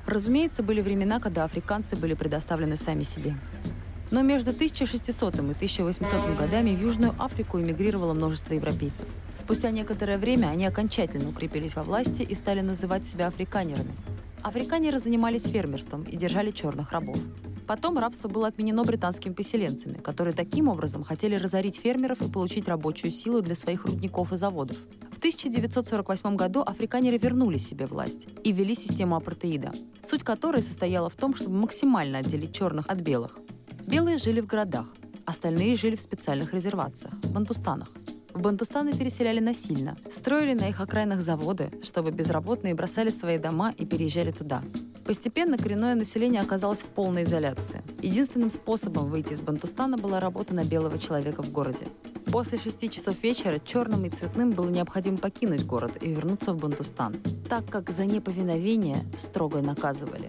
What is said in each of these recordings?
Разумеется, были времена, когда африканцы были предоставлены сами себе. Но между 1600 и 1800 годами в Южную Африку эмигрировало множество европейцев. Спустя некоторое время они окончательно укрепились во власти и стали называть себя африканерами. Африканеры занимались фермерством и держали черных рабов. Потом рабство было отменено британскими поселенцами, которые таким образом хотели разорить фермеров и получить рабочую силу для своих рудников и заводов. В 1948 году африканеры вернули себе власть и ввели систему апартеида, суть которой состояла в том, чтобы максимально отделить черных от белых. Белые жили в городах, остальные жили в специальных резервациях – бантустанах. В бантустаны переселяли насильно, строили на их окраинах заводы, чтобы безработные бросали свои дома и переезжали туда. Постепенно коренное население оказалось в полной изоляции. Единственным способом выйти из бантустана была работа на белого человека в городе. После 6 часов вечера черным и цветным было необходимо покинуть город и вернуться в бантустан, так как за неповиновение строго наказывали.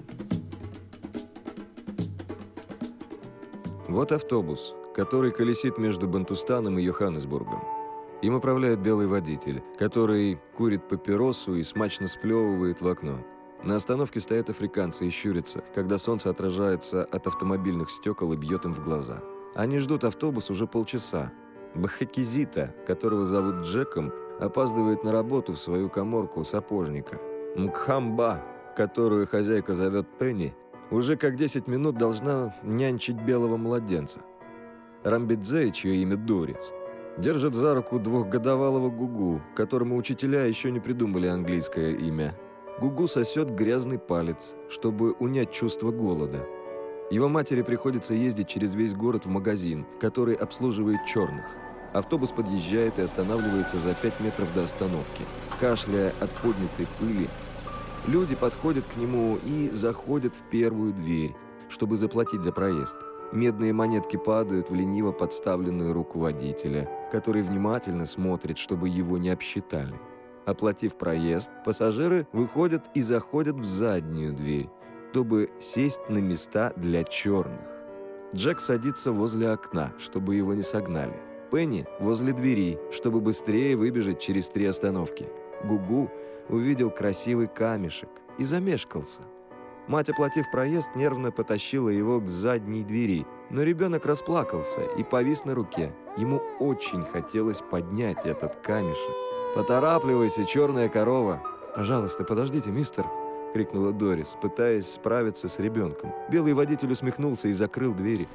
Вот автобус, который колесит между Бантустаном и Йоханнесбургом. Им управляет белый водитель, который курит папиросу и смачно сплевывает в окно. На остановке стоят африканцы и щурятся, когда солнце отражается от автомобильных стекол и бьет им в глаза. Они ждут автобус уже полчаса. Бхакизита, которого зовут Джеком, опаздывает на работу в свою каморку сапожника. Мкхамба, которую хозяйка зовет Пенни, уже как 10 минут должна нянчить белого младенца. Рамбидзе, чье имя Дорис, держит за руку двухгодовалого Гугу, которому учителя еще не придумали английское имя. Гугу сосет грязный палец, чтобы унять чувство голода. Его матери приходится ездить через весь город в магазин, который обслуживает черных. Автобус подъезжает и останавливается за 5 метров до остановки. Кашляя от поднятой пыли, люди подходят к нему и заходят в первую дверь, чтобы заплатить за проезд. Медные монетки падают в лениво подставленную руку водителя, который внимательно смотрит, чтобы его не обсчитали. Оплатив проезд, пассажиры выходят и заходят в заднюю дверь, чтобы сесть на места для черных. Джек садится возле окна, чтобы его не согнали. Пенни возле двери, чтобы быстрее выбежать через 3 остановки. Гугу увидел красивый камешек и замешкался. Мать, оплатив проезд, нервно потащила его к задней двери, но ребенок расплакался и повис на руке. Ему очень хотелось поднять этот камешек. «Поторапливайся, черная корова!» «Пожалуйста, подождите, мистер!» — крикнула Дорис, пытаясь справиться с ребенком. Белый водитель усмехнулся и закрыл двери.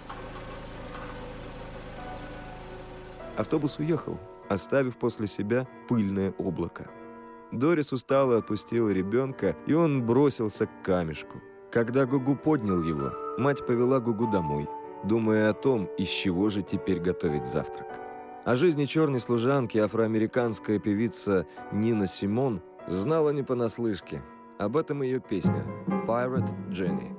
Автобус уехал, оставив после себя пыльное облако. Дорис устало отпустила ребенка, и он бросился к камешку. Когда Гугу поднял его, мать повела Гугу домой, думая о том, из чего же теперь готовить завтрак. О жизни черной служанки афроамериканская певица Нина Симон знала не понаслышке. Об этом ее песня «Pirate Jenny».